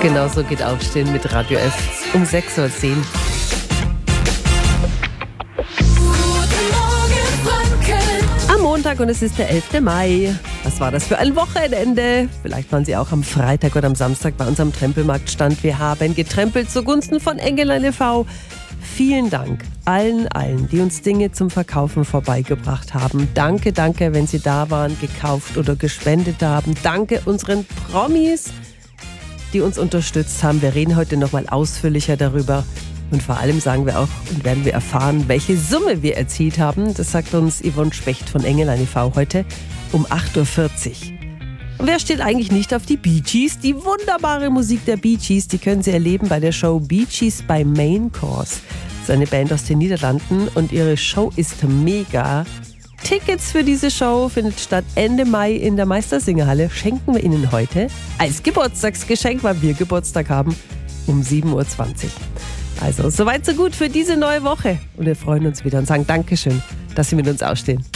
Genau so geht Aufstehen mit Radio F um 6.10 Uhr. Am Montag und es ist der 11. Mai. Was war das für ein Wochenende? Vielleicht waren Sie auch am Freitag oder am Samstag bei unserem Trempelmarktstand. Wir haben getrempelt zugunsten von Engelein e.V. Vielen Dank allen, die uns Dinge zum Verkaufen vorbeigebracht haben. Danke, wenn Sie da waren, gekauft oder gespendet haben. Danke unseren Promis, die uns unterstützt haben. Wir reden heute nochmal ausführlicher darüber. Und vor allem sagen wir auch und werden wir erfahren, welche Summe wir erzielt haben. Das sagt uns Yvonne Specht von Engelein e.V. heute um 8.40 Uhr. Und wer steht eigentlich nicht auf die Bee Gees? Die wunderbare Musik der Bee Gees, die können Sie erleben bei der Show Bee Gees by Main Course. Das ist eine Band aus den Niederlanden und ihre Show ist mega. Tickets für diese Show findet statt Ende Mai in der Meistersingerhalle. Schenken wir Ihnen heute als Geburtstagsgeschenk, weil wir Geburtstag haben, um 7.20 Uhr. Also, soweit so gut für diese neue Woche. Und wir freuen uns wieder und sagen Dankeschön, dass Sie mit uns aufstehen.